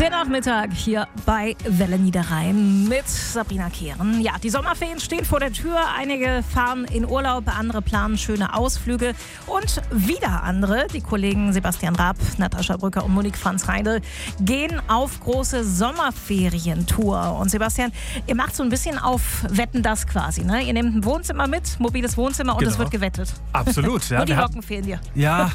Der Nachmittag hier bei Welle Niederrhein mit Sabrina Kehren. Ja, die Sommerferien stehen vor der Tür. Einige fahren in Urlaub, andere planen schöne Ausflüge und wieder andere, die Kollegen Sebastian Raab, Natascha Brücker und Monique Franz-Reindl, gehen auf große Sommerferientour. Und Sebastian, ihr macht so ein bisschen auf Wetten, das quasi, ne? Ihr nehmt ein Wohnzimmer mit, mobiles Wohnzimmer, und es wird gewettet. Absolut. Ja, und die Locken fehlen dir. Ja.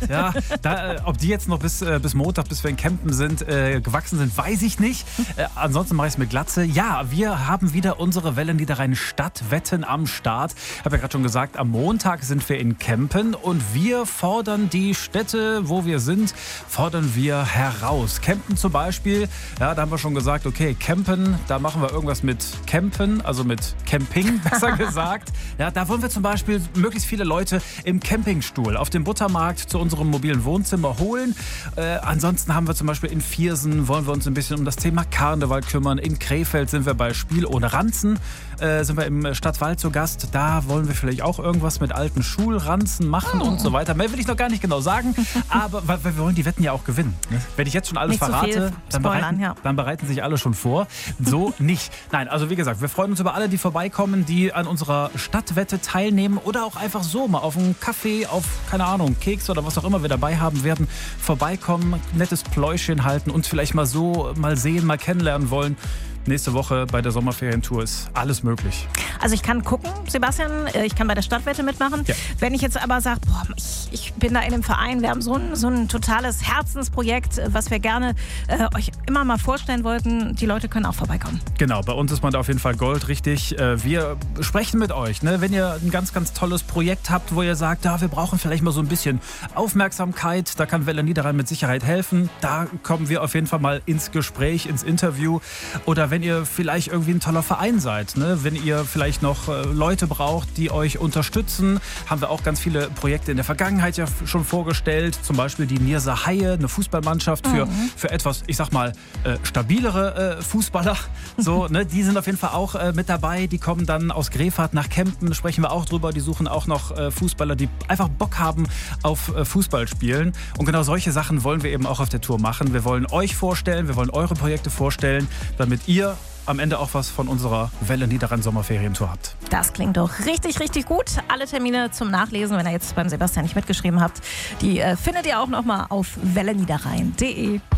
Ob die jetzt noch bis Montag, bis wir in Campen sind, gewachsen sind, weiß ich nicht. Ansonsten mache ich es mit Glatze. Ja, wir haben wieder unsere Welle Niederrhein Stadtwetten am Start. Ich habe ja gerade schon gesagt, am Montag sind wir in Campen und wir fordern die Städte, wo wir sind, fordern wir heraus. Campen zum Beispiel, ja, da haben wir schon gesagt, okay, Campen, da machen wir irgendwas mit Campen, also mit Camping, besser gesagt. Ja, da wollen wir zum Beispiel möglichst viele Leute im Campingstuhl auf dem Buttermarkt zu unserem mobilen Wohnzimmer holen. Ansonsten haben wir zum Beispiel in Viersen, wollen wir uns ein bisschen um das Thema Karneval kümmern. In Krefeld sind wir bei Spiel ohne Ranzen, sind wir im Stadtwald zu Gast. Da wollen wir vielleicht auch irgendwas mit alten Schulranzen machen und so weiter. Mehr will ich noch gar nicht genau sagen, aber weil wir wollen die Wetten ja auch gewinnen. Ne? Wenn ich jetzt schon alles nicht verrate, so dann bereiten sich alle schon vor. So nicht. Nein, also wie gesagt, wir freuen uns über alle, die vorbeikommen, die an unserer Stadtwette teilnehmen oder auch einfach so mal auf einen Kaffee, auf, keine Ahnung, Keks oder was auch immer wir dabei haben werden, vorbeikommen, nettes Pläuschen halten, uns vielleicht mal so mal sehen, mal kennenlernen wollen. Nächste Woche bei der Sommerferientour ist alles möglich. Also ich kann gucken, Sebastian, ich kann bei der Stadtwette mitmachen. Ja. Wenn ich jetzt aber sage, ich bin da in einem Verein, wir haben so ein totales Herzensprojekt, was wir gerne euch immer mal vorstellen wollten, die Leute können auch vorbeikommen. Genau, bei uns ist man da auf jeden Fall Gold, richtig. Wir sprechen mit euch, ne? Wenn ihr ein ganz, ganz tolles Projekt habt, wo ihr sagt, ja, wir brauchen vielleicht mal so ein bisschen Aufmerksamkeit, da kann Welle Niederrhein mit Sicherheit helfen. Da kommen wir auf jeden Fall mal ins Gespräch, ins Interview. Oder wenn ihr vielleicht irgendwie ein toller Verein seid, ne? Wenn ihr vielleicht noch Leute braucht, die euch unterstützen, haben wir auch ganz viele Projekte in der Vergangenheit ja schon vorgestellt. Zum Beispiel die Nierser Haie, eine Fußballmannschaft für etwas, ich sag mal, stabilere Fußballer. So, ne? Die sind auf jeden Fall auch mit dabei. Die kommen dann aus Grefrath nach Kempen, sprechen wir auch drüber. Die suchen auch noch Fußballer, die einfach Bock haben auf Fußball spielen. Und genau solche Sachen wollen wir eben auch auf der Tour machen. Wir wollen euch vorstellen, wir wollen eure Projekte vorstellen, damit ihr am Ende auch was von unserer Welle Niederrhein Sommerferientour habt. Das klingt doch richtig, richtig gut. Alle Termine zum Nachlesen, wenn ihr jetzt beim Sebastian nicht mitgeschrieben habt, die findet ihr auch nochmal auf welleniederrhein.de.